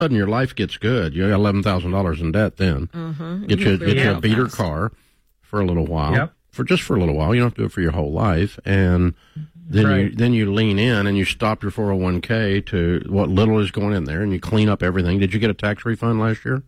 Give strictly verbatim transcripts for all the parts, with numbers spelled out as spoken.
sudden your life gets good. You got eleven thousand dollars in debt then. Uh-huh. Get you, get you a beater fast. car for a little while. Yep. For just for a little while. You don't have to do it for your whole life. And then Right. you then you lean in and you stop your four oh one k to what little is going in there and you clean up everything. Did you get a tax refund last year?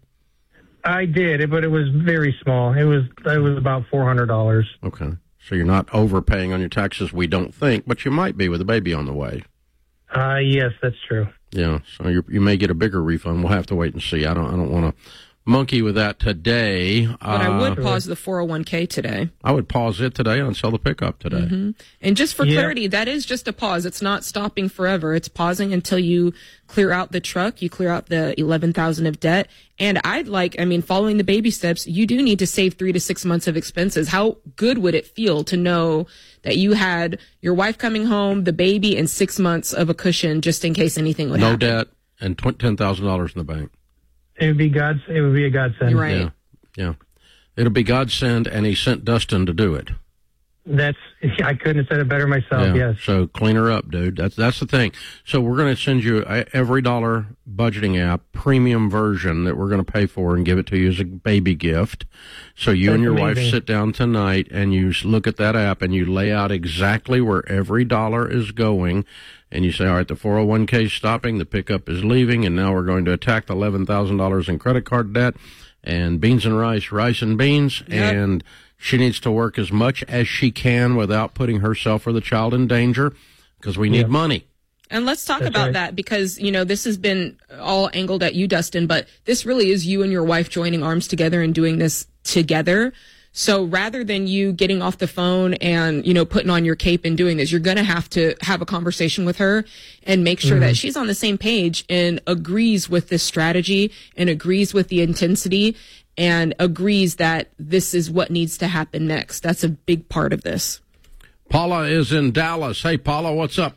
I did, but it was very small. It was it was about four hundred dollars. Okay. So you're not overpaying on your taxes, we don't think, but you might be with a baby on the way. Uh, yes, that's true. Yeah, so you you may get a bigger refund. We'll have to wait and see. I don't I don't want to monkey with that today. But I would Uh, pause the four oh one k today. I would pause it today and sell the pickup today. Mm-hmm. And just for Yeah. clarity, that is just a pause. It's not stopping forever. It's pausing until you clear out the truck, you clear out the eleven thousand of debt. And I'd like, I mean, following the baby steps, you do need to save three to six months of expenses. How good would it feel to know that you had your wife coming home, the baby, and six months of a cushion just in case anything would No happen? debt and ten thousand dollars in the bank. It would be God's. It would be a godsend. You're right. Yeah, yeah. It'll be God's send, and He sent Dustin to do it. That's. I couldn't have said it better myself. Yeah. Yes. So clean her up, dude. That's that's the thing. So we're going to send you a Every Dollar budgeting app premium version that we're going to pay for and give it to you as a baby gift. So you That's and your amazing. wife sit down tonight and you s- look at that app and you lay out exactly where every dollar is going. And you say, all right, the four oh one k is stopping, the pickup is leaving, and now we're going to attack the eleven thousand dollars in credit card debt and beans and rice, rice and beans. Yep. And she needs to work as much as she can without putting herself or the child in danger because we need Yep. money. And let's talk That's about right. that because, you know, this has been all angled at you, Dustin, but this really is you and your wife joining arms together and doing this together. So rather than you getting off the phone and, you know, putting on your cape and doing this, you're going to have to have a conversation with her and make sure that she's on the same page and agrees with this strategy and agrees with the intensity and agrees that this is what needs to happen next. That's a big part of this. Paula is in Dallas. Hey, Paula, what's up?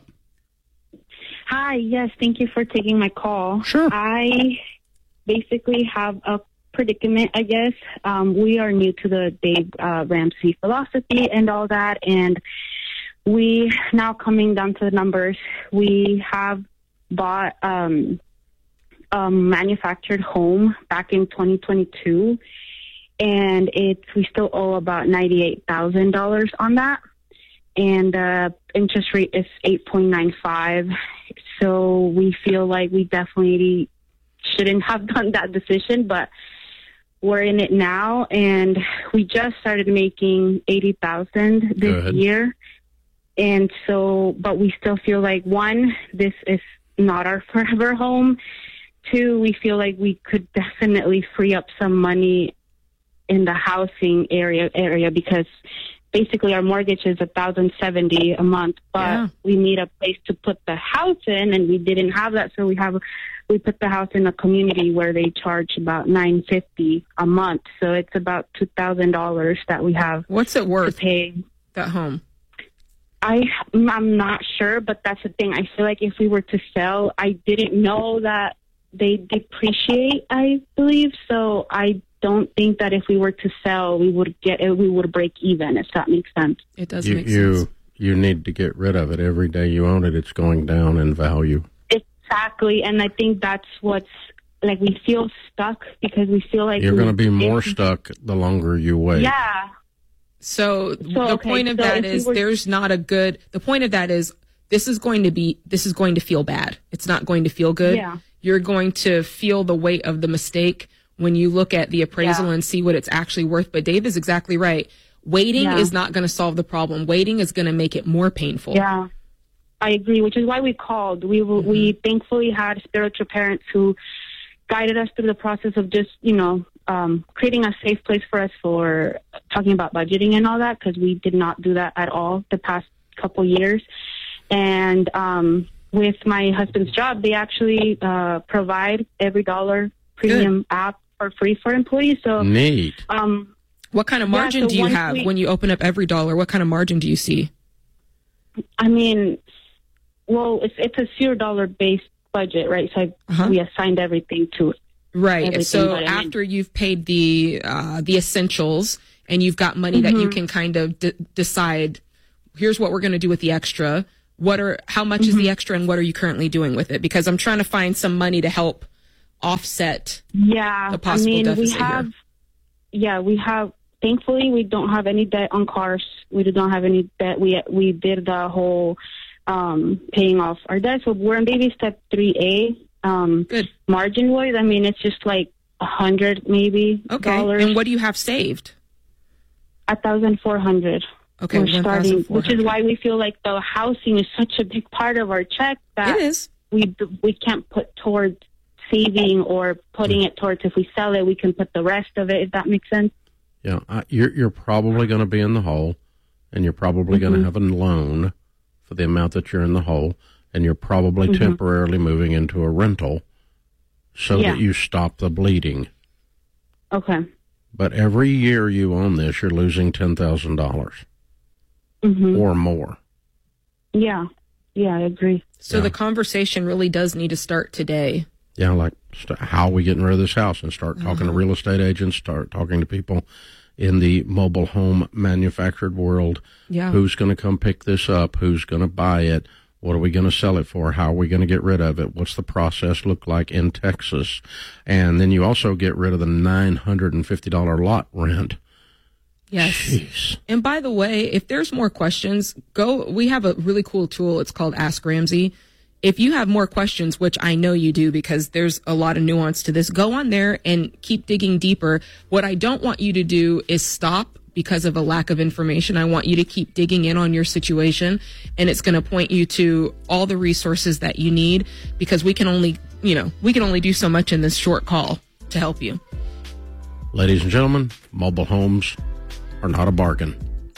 Hi, yes, thank you for taking my call. Sure. I basically have a predicament, I guess. Um, we are new to the Dave uh, Ramsey philosophy and all that, and we, now coming down to the numbers, we have bought um, a manufactured home back in twenty twenty-two, and it's we still owe about ninety-eight thousand dollars on that, and the interest rate is eight point nine five. So we feel like we definitely shouldn't have done that decision, but we're in it now, and we just started making eighty thousand this Good. year. And so, but we still feel like, one, this is not our forever home. Two, we feel like we could definitely free up some money in the housing area area because basically our mortgage is one thousand seventy a month, but Yeah. we need a place to put the house in, and we didn't have that, so we have we put the house in a community where they charge about nine fifty a month, so it's about two thousand dollars that we have What's it to worth, pay. that home? I I'm not sure, but that's the thing. I feel like if we were to sell, I didn't know that they depreciate, I believe, so I don't think that if we were to sell, we would get we would break even, if that makes sense. It does You, make you, sense. you need to get rid of it. Every day you own it, it's going down in value. Exactly, and I think that's what's like we feel stuck because we feel like You're we- going to be more if- stuck the longer you wait. Yeah, So, So, the okay, point of so that if we is were- there's not a good, the point of that is this is going to be, this is going to feel bad. It's not going to feel good. Yeah. You're going to feel the weight of the mistake when you look at the appraisal Yeah. and see what it's actually worth. But Dave is exactly right. Waiting Yeah. is not going to solve the problem. Waiting is going to make it more painful. yeah, I agree. Which is why we called. We were, we thankfully had spiritual parents who guided us through the process of just you know um, creating a safe place for us for talking about budgeting and all that because we did not do that at all the past couple years. And um, with my husband's job, they actually uh, provide Every Dollar premium app for free for employees. So Neat. um, What kind of Yeah, margin so do you once have we- when you open up Every Dollar? What kind of margin do you see? I mean, well, it's it's a zero dollar based budget, right? So I, Uh-huh. we assigned everything to it. Right. Everything, So but I mean- after you've paid the uh, the essentials and you've got money that Mm-hmm. you can kind of d- decide, here's what we're going to do with the extra. What are how much is Mm-hmm. the extra and what are you currently doing with it? Because I'm trying to find some money to help offset Yeah, a possible I mean, deficit we have, here. yeah, we have, thankfully, we don't have any debt on cars. We do not have any debt. We we did the whole um, paying off our debt. So we're in baby step three A. Um, Good. Margin-wise, I mean, it's just like a hundred maybe Okay. dollars. And what do you have saved? A thousand four hundred. Okay, We're starting, which is one thousand four hundred. why we feel like the housing is such a big part of our check that It is. we we can't put towards saving or putting it towards, if we sell it, we can put the rest of it, if that makes sense. Yeah, I, you're you're probably going to be in the hole, and you're probably Mm-hmm. going to have a loan for the amount that you're in the hole, and you're probably Mm-hmm. temporarily moving into a rental so Yeah. that you stop the bleeding. Okay. But every year you own this, you're losing ten thousand dollars Mm-hmm. or more. Yeah. Yeah, I agree. So Yeah. the conversation really does need to start today. Yeah, like st- how are we getting rid of this house, and start talking Uh-huh. to real estate agents, start talking to people in the mobile home manufactured world. Yeah. Who's going to come pick this up? Who's going to buy it? What are we going to sell it for? How are we going to get rid of it? What's the process look like in Texas? And then you also get rid of the nine hundred fifty dollars lot rent. Yes. Jeez. And by the way, if there's more questions, go. We have a really cool tool. It's called Ask Ramsey. If you have more questions, which I know you do because there's a lot of nuance to this, go on there and keep digging deeper. What I don't want you to do is stop because of a lack of information. I want you to keep digging in on your situation, and it's going to point you to all the resources that you need, because we can only, you know, we can only do so much in this short call to help you. Ladies and gentlemen, mobile homes are not a bargain.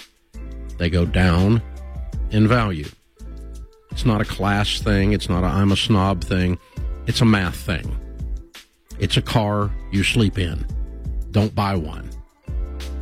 They go down in value. It's not a class thing. It's not a I'm a snob thing. It's a math thing. It's a car you sleep in. Don't buy one.